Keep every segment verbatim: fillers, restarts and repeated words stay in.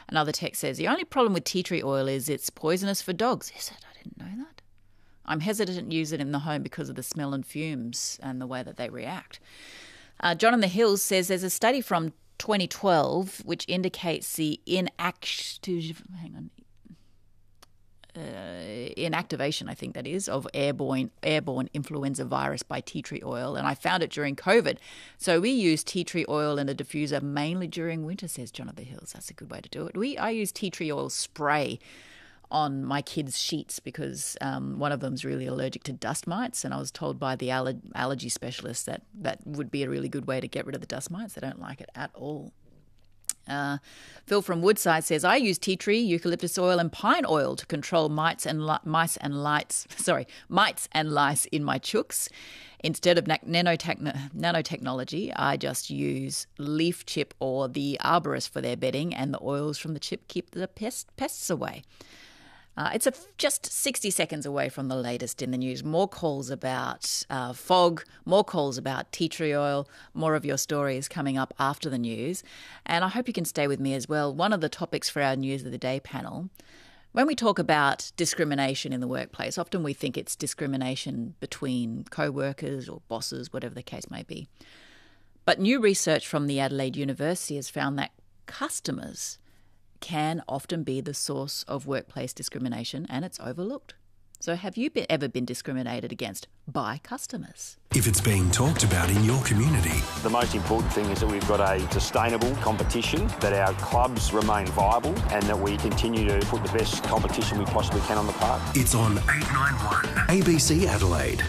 Another text says, the only problem with tea tree oil is it's poisonous for dogs. Is it? I didn't know that. I'm hesitant to use it in the home because of the smell and fumes and the way that they react. Uh, John in the Hills says there's a study from twenty twelve which indicates the inactive, hang on, uh, inactivation, I think that is, of airborne airborne influenza virus by tea tree oil, and I found it during COVID. So we use tea tree oil in a diffuser mainly during winter, says John of the Hills. That's a good way to do it. We I use tea tree oil spray on my kids' sheets because um, one of them's really allergic to dust mites, and I was told by the aller- allergy specialist that that would be a really good way to get rid of the dust mites. They don't like it at all. Uh, Phil from Woodside says, I use tea tree, eucalyptus oil and pine oil to control mites and li- mice and lights, sorry, mites and lice in my chooks. Instead of na- nanotech- nanotechnology, I just use leaf chip or the arborist for their bedding, and the oils from the chip keep the pest- pests away. Uh, it's a, just sixty seconds away from the latest in the news. More calls about uh, fog, more calls about tea tree oil, more of your stories coming up after the news. And I hope you can stay with me as well. One of the topics for our News of the Day panel, when we talk about discrimination in the workplace, often we think it's discrimination between co-workers or bosses, whatever the case may be. But new research from the Adelaide University has found that customers can often be the source of workplace discrimination, and it's overlooked. So have you been, ever been discriminated against by customers? If it's being talked about in your community. The most important thing is that we've got a sustainable competition, that our clubs remain viable, and that we continue to put the best competition we possibly can on the park. It's on eight ninety-one A B C Adelaide.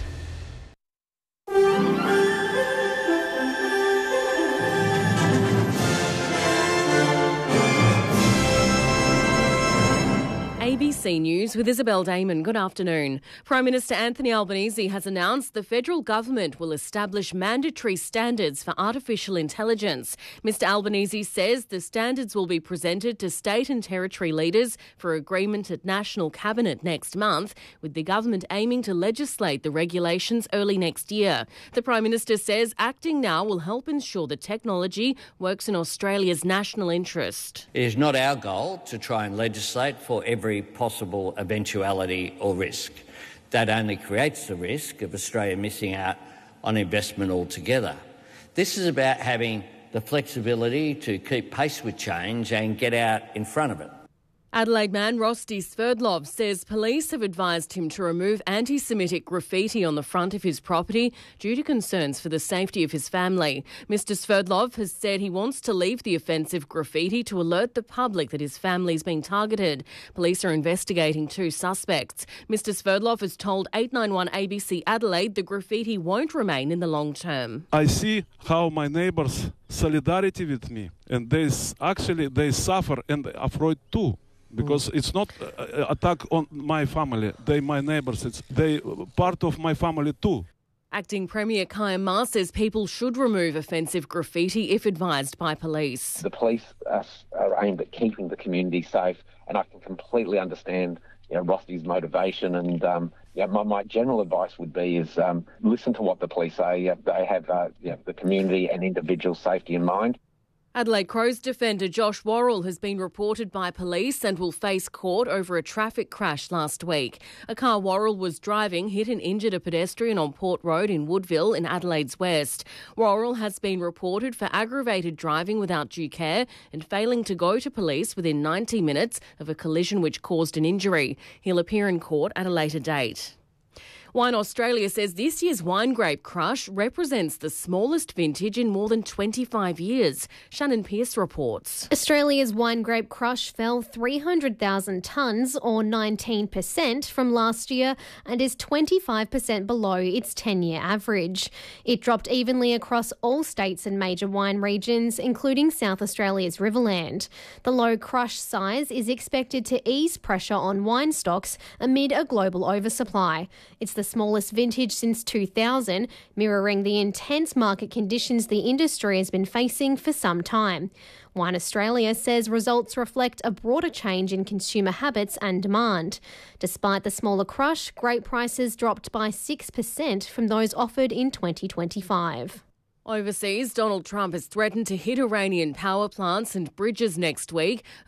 A B C News with Isabel Damon. Good afternoon. Prime Minister Anthony Albanese has announced the federal government will establish mandatory standards for artificial intelligence. Mr Albanese says the standards will be presented to state and territory leaders for agreement at National Cabinet next month, with the government aiming to legislate the regulations early next year. The Prime Minister says acting now will help ensure the technology works in Australia's national interest. It is not our goal to try and legislate for every possible eventuality or risk. That only creates the risk of Australia missing out on investment altogether. This is about having the flexibility to keep pace with change and get out in front of it. Adelaide man Rosti Sverdlov says police have advised him to remove anti-Semitic graffiti on the front of his property due to concerns for the safety of his family. Mister Sverdlov has said he wants to leave the offensive graffiti to alert the public that his family is being targeted. Police are investigating two suspects. Mister Sverdlov has told eight ninety-one A B C Adelaide the graffiti won't remain in the long term. I see how my neighbours solidarity with me, and they actually they suffer and afraid too. Because it's not uh, attack on my family, they my neighbours, it's they part of my family too. Acting Premier Kaya Ma says people should remove offensive graffiti if advised by police. The police are, are aimed at keeping the community safe, and I can completely understand, you know, Rosti's motivation. And um, yeah, my, my general advice would be is um, listen to what the police say. They have uh, you know, the community and individual safety in mind. Adelaide Crows defender Josh Worrell has been reported by police and will face court over a traffic crash last week. A car Worrell was driving hit and injured a pedestrian on Port Road in Woodville in Adelaide's west. Worrell has been reported for aggravated driving without due care and failing to go to police within ninety minutes of a collision which caused an injury. He'll appear in court at a later date. Wine Australia says this year's Wine Grape Crush represents the smallest vintage in more than twenty-five years. Shannon Pearce reports. Australia's Wine Grape Crush fell three hundred thousand tonnes or nineteen percent from last year and is twenty-five percent below its ten-year average. It dropped evenly across all states and major wine regions, including South Australia's Riverland. The low crush size is expected to ease pressure on wine stocks amid a global oversupply. It's the smallest vintage since two thousand, mirroring the intense market conditions the industry has been facing for some time. Wine Australia says results reflect a broader change in consumer habits and demand. Despite the smaller crush, grape prices dropped by six percent from those offered in twenty twenty-five. Overseas, Donald Trump has threatened to hit Iranian power plants and bridges next week